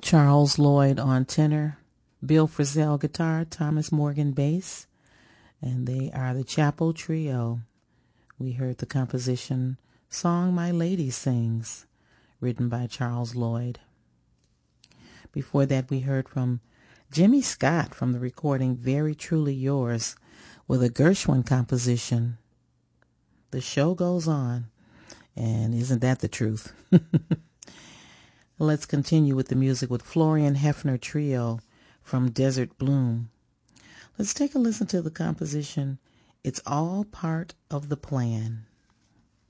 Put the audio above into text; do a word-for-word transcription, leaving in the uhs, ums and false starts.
Charles Lloyd on tenor, Bill Frisell guitar, Thomas Morgan bass, and they are the Chapel Trio. We heard the composition Song My Lady Sings, written by Charles Lloyd. Before that, we heard from Jimmy Scott from the recording Very Truly Yours with a Gershwin composition, The Show Goes On. And isn't that the truth? Let's continue with the music with Florian Hefner Trio from Desert Bloom. Let's take a listen to the composition It's All Part of the Plan.